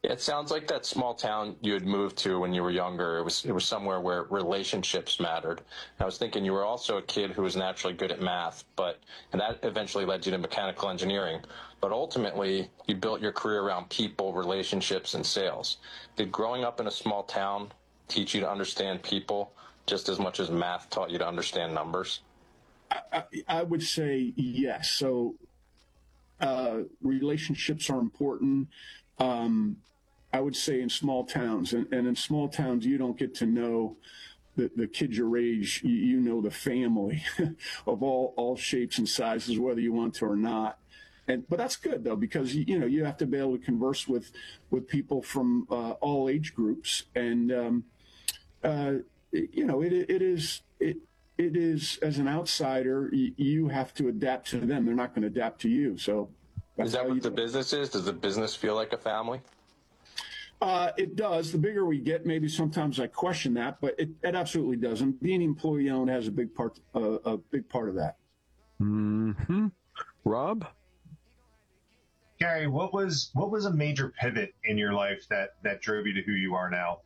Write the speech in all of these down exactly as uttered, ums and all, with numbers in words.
It sounds like that small town you had moved to when you were younger. It was it was somewhere where relationships mattered. I was thinking you were also a kid who was naturally good at math, but and that eventually led you to mechanical engineering. But ultimately, you built your career around people, relationships, and sales. Did growing up in a small town teach you to understand people just as much as math taught you to understand numbers? I, I would say yes. So uh, relationships are important. Um, I would say in small towns, and, and in small towns, you don't get to know the, the kids your age. You, you know the family of all all shapes and sizes, whether you want to or not. And but that's good though, because you, you know you have to be able to converse with with people from uh, all age groups, and um, uh, you know it it is it. It is, as an outsider, you, you have to adapt to them. They're not going to adapt to you. So Is that's that how what you the do it. business is? Does the business feel like a family? Uh, it does. The bigger we get, maybe sometimes I question that, but it, it absolutely doesn't. Being employee owned has a big part, uh, a big part of that. Hmm. Rob? Gary, what was what was a major pivot in your life that that drove you to who you are now?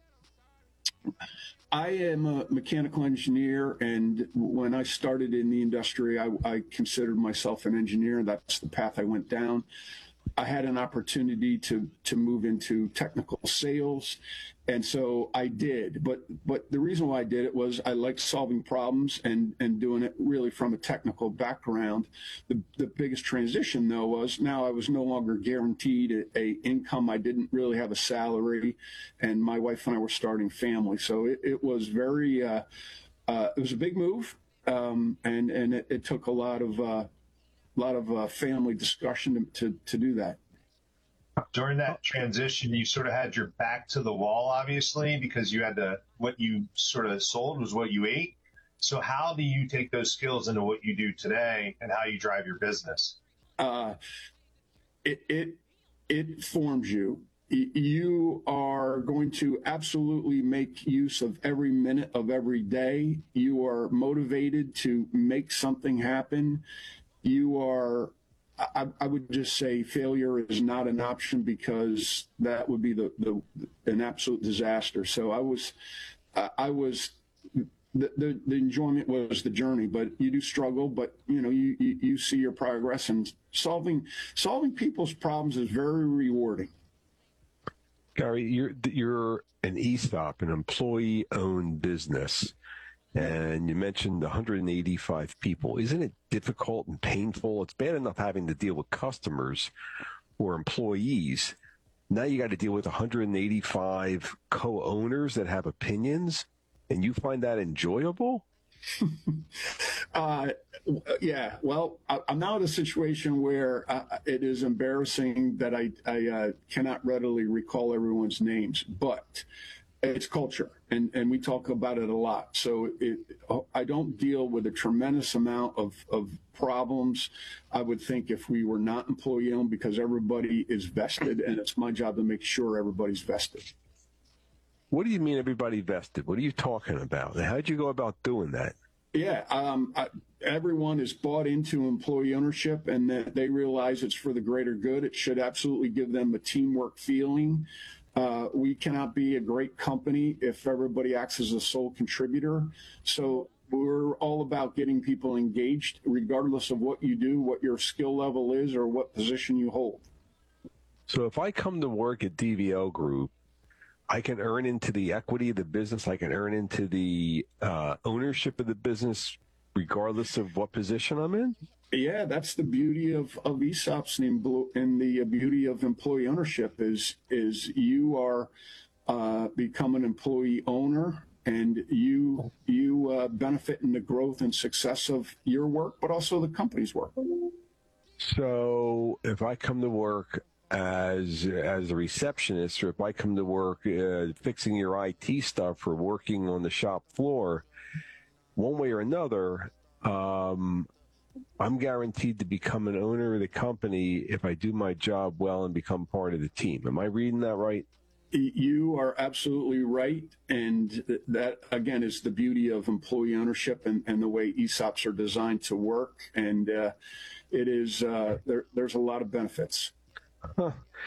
I am a mechanical engineer, and when I started in the industry, I, I considered myself an engineer. That's the path I went down. I had an opportunity to to move into technical sales, and so I did. But but the reason why I did it was I liked solving problems and and doing it really from a technical background. The the biggest transition though was now I was no longer guaranteed a, a income. I didn't really have a salary, and my wife and I were starting family. So it, it was very uh, uh, it was a big move, um, and and it, it took a lot of. Uh, a lot of uh, family discussion to, to, to do that. During that transition, you sort of had your back to the wall, obviously, because you had to, what you sort of sold was what you ate. So how do you take those skills into what you do today and how you drive your business? Uh, it, it, it forms you. You are going to absolutely make use of every minute of every day. You are motivated to make something happen. You are, I, I would just say failure is not an option, because that would be the, the an absolute disaster. So I was, I was, the, the, the enjoyment was the journey, but you do struggle, but you know, you, you, you see your progress, and solving, solving people's problems is very rewarding. Gary, you're, you're an E S O P, an employee-owned business. And you mentioned one hundred eighty-five people. Isn't it difficult and painful? It's bad enough having to deal with customers or employees. Now you got to deal with one hundred eighty-five co-owners that have opinions, and you find that enjoyable? uh, yeah, well, I, I'm now in a situation where uh, it is embarrassing that I, I uh, cannot readily recall everyone's names, but it's culture, and, and we talk about it a lot. So it, I don't deal with a tremendous amount of, of problems. I would think if we were not employee owned, because everybody is vested, and it's my job to make sure everybody's vested. What do you mean everybody vested? What are you talking about? How'd you go about doing that? Yeah, um, I, everyone is bought into employee ownership, and that they realize it's for the greater good. It should absolutely give them a teamwork feeling. Uh, we cannot be a great company if everybody acts as a sole contributor. So we're all about getting people engaged, regardless of what you do, what your skill level is, or what position you hold. So if I come to work at D V O Group, I can earn into the equity of the business. I can earn into the uh, ownership of the business, regardless of what position I'm in? Yeah, that's the beauty of, of E S O Ps, and the beauty of employee ownership is is you are uh, become an employee owner, and you you uh, benefit in the growth and success of your work, but also the company's work. So if I come to work as as a receptionist, or if I come to work uh, fixing your I T stuff or working on the shop floor, one way or another, um, I'm guaranteed to become an owner of the company if I do my job well and become part of the team. Am I reading that right? You are absolutely right. And that, again, is the beauty of employee ownership, and, and the way E S O Ps are designed to work. And uh, it is, uh, there, there's a lot of benefits. Huh.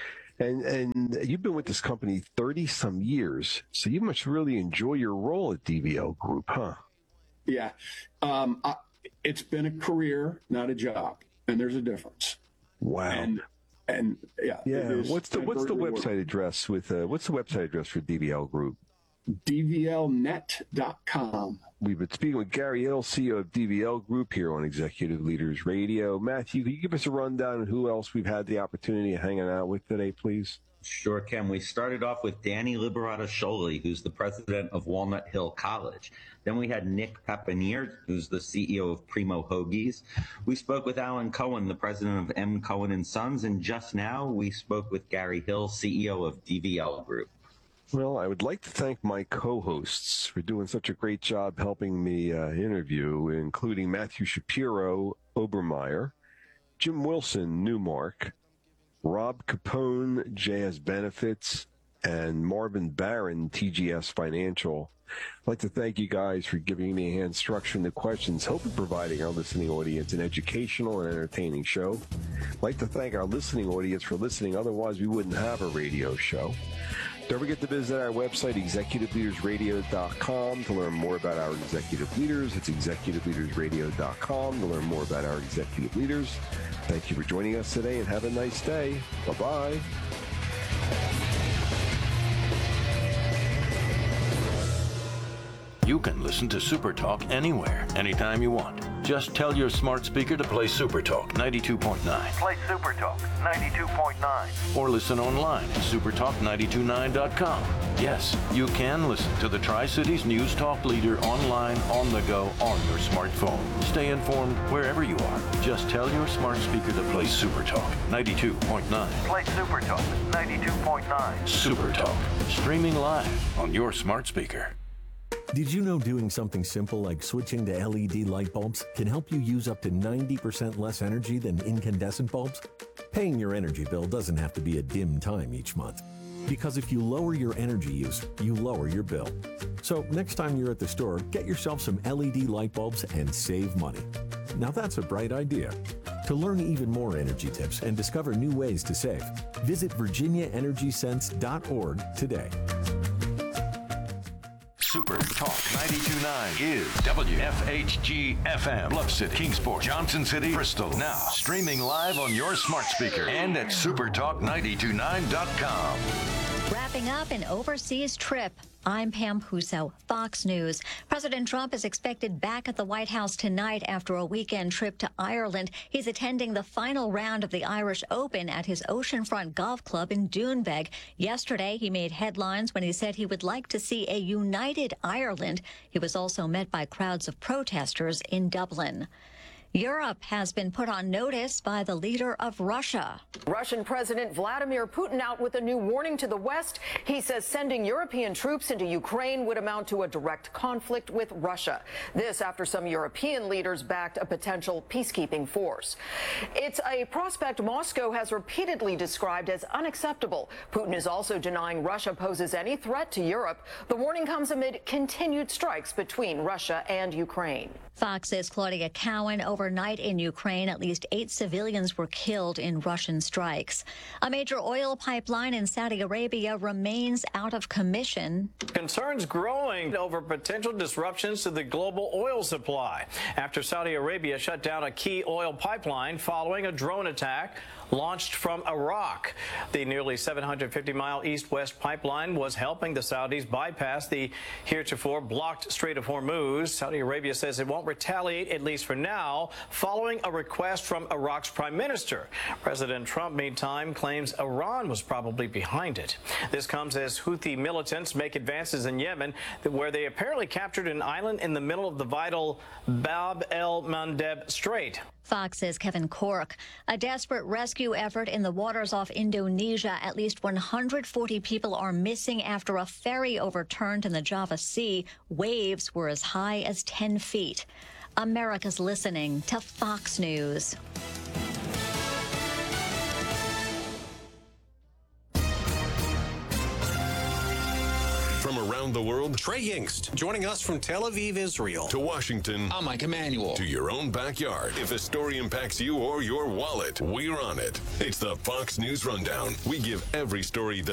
And and you've been with this company thirty some years, so you must really enjoy your role at D V L Group, huh? Yeah. Um, I, it's been a career, not a job, and there's a difference. Wow. And, and yeah. Yeah. it is- What's the I'm what's the very website rewarded. address with uh, what's the website address for D V L Group? D V L net dot com. We've been speaking with Gary Hill, C E O of D V L Group, here on Executive Leaders Radio. Matthew, can you give us a rundown on who else we've had the opportunity of hanging out with today, please? Sure can. We started off with Danny Liberato Scioli, who's the president of Walnut Hill College. Then we had Nick Papanier, who's the C E O of Primo Hoagies. We spoke with Alan Cohen, the president of M. Cohen and Sons. And just now we spoke with Gary Hill, C E O of D V L Group. Well, I would like to thank my co-hosts for doing such a great job helping me uh, interview, including Matthew Shapiro, Obermeyer, Jim Wilson, Newmark, Rob Capone, J S Benefits, and Marvin Barron, T G S Financial. I'd like to thank you guys for giving me a hand structuring the questions, hoping providing our listening audience an educational and entertaining show. I'd like to thank our listening audience for listening, otherwise we wouldn't have a radio show. Don't forget to visit our website, executive leaders radio dot com, to learn more about our executive leaders. It's executive leaders radio dot com to learn more about our executive leaders. Thank you for joining us today, and have a nice day. Bye-bye. You can listen to Super Talk anywhere, anytime you want. Just tell your smart speaker to play Super Talk ninety-two point nine. Play Super Talk ninety-two point nine. Or listen online at super talk nine two nine dot com. Yes, you can listen to the Tri-Cities News Talk leader online, on the go, on your smartphone. Stay informed wherever you are. Just tell your smart speaker to play Super Talk ninety-two point nine. Play Super Talk ninety-two point nine. Super Talk, streaming live on your smart speaker. Did you know doing something simple like switching to L E D light bulbs can help you use up to ninety percent less energy than incandescent bulbs? Paying your energy bill doesn't have to be a dim time each month, because if you lower your energy use, you lower your bill. So next time you're at the store, get yourself some L E D light bulbs and save money. Now that's a bright idea. To learn even more energy tips and discover new ways to save, visit virginia energy sense dot org today. Super Talk ninety-two point nine is W F H G F M, Bluff City, Kingsport, Johnson City, Bristol. Now streaming live on your smart speaker and at super talk nine two nine dot com. Wrapping up an overseas trip. I'm Pam Huso, Fox News. President Trump is expected back at the White House tonight after a weekend trip to Ireland. He's attending the final round of the Irish Open at his oceanfront golf club in Doonbeg. Yesterday, he made headlines when he said he would like to see a united Ireland. He was also met by crowds of protesters in Dublin. Europe has been put on notice by the leader of Russia. Russian President Vladimir Putin out with a new warning to the West. He says sending European troops into Ukraine would amount to a direct conflict with Russia. This after some European leaders backed a potential peacekeeping force. It's a prospect Moscow has repeatedly described as unacceptable. Putin is also denying Russia poses any threat to Europe. The warning comes amid continued strikes between Russia and Ukraine. Fox's Claudia Cowan. Overnight in Ukraine, at least eight civilians were killed in Russian strikes. A major oil pipeline in Saudi Arabia remains out of commission. Concerns growing over potential disruptions to the global oil supply after Saudi Arabia shut down a key oil pipeline following a drone attack launched from Iraq. The nearly seven hundred fifty mile east-west pipeline was helping the Saudis bypass the heretofore blocked Strait of Hormuz. Saudi Arabia says it won't retaliate, at least for now, following a request from Iraq's prime minister. President Trump, meantime, claims Iran was probably behind it. This comes as Houthi militants make advances in Yemen, where they apparently captured an island in the middle of the vital Bab el-Mandeb Strait. Fox's Kevin Cork. A desperate rescue effort in the waters off Indonesia. At least one hundred forty people are missing after a ferry overturned in the Java Sea. Waves were as high as ten feet. America's listening to Fox News. From from around the world. Trey Yingst, joining us from Tel Aviv, Israel. To Washington. I'm Mike Emanuel. To your own backyard. If a story impacts you or your wallet, we're on it. It's the Fox News Rundown. We give every story the